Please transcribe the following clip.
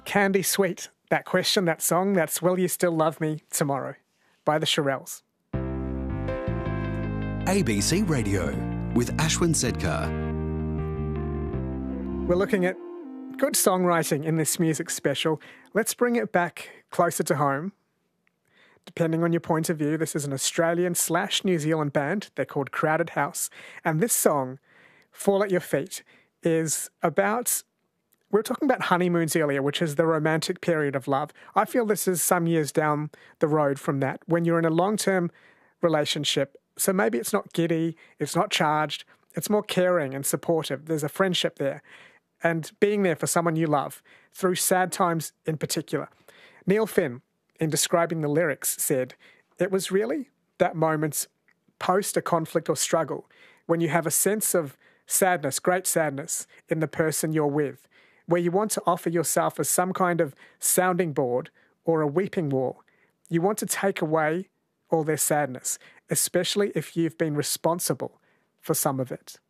Candy Sweet. That question, that song, that's Will You Still Love Me Tomorrow by the Shirelles. ABC Radio with Ashwin Sedkar. We're looking at good songwriting in this music special. Let's bring it back closer to home. Depending on your point of view, this is an Australian/New Zealand band. They're called Crowded House. And this song, Fall at Your Feet, is about... We were talking about honeymoons earlier, which is the romantic period of love. I feel this is some years down the road from that, when you're in a long-term relationship. So maybe it's not giddy, it's not charged, it's more caring and supportive. There's a friendship there. And being there for someone you love, through sad times in particular. Neil Finn, in describing the lyrics, said, "It was really that moment post a conflict or struggle when you have a sense of sadness, great sadness, in the person you're with, where you want to offer yourself as some kind of sounding board or a weeping wall. You want to take away all their sadness, especially if you've been responsible for some of it."